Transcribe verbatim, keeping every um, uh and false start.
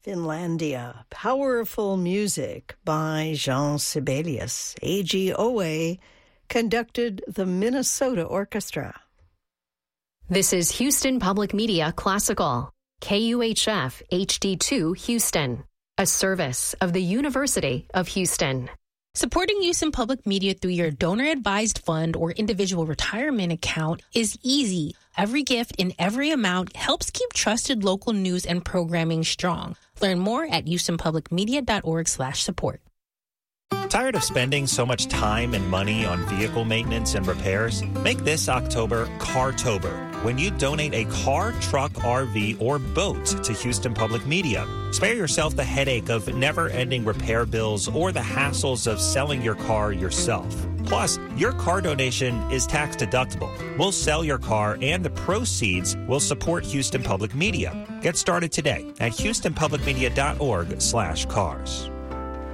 Finlandia, powerful music by Jean Sibelius. A G O A conducted the Minnesota Orchestra. This is Houston Public Media Classical, K U H F H D two Houston, a service of the University of Houston. Supporting Houston Public Media through your donor-advised fund or individual retirement account is easy. Every gift in every amount helps keep trusted local news and programming strong. Learn more at houstonpublicmedia.org slash support. Tired of spending so much time and money on vehicle maintenance and repairs? Make this October Cartober, when you donate a car, truck, R V, or boat to Houston Public Media. Spare yourself the headache of never-ending repair bills or the hassles of selling your car yourself. Plus, your car donation is tax deductible. We'll sell your car and the proceeds will support Houston Public Media. Get started today at houstonpublicmedia.org slash cars.